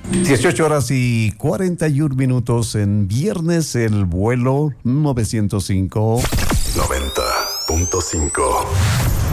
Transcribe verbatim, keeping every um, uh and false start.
dieciocho horas y cuarenta y un minutos en viernes, el vuelo novecientos cinco. noventa punto cinco.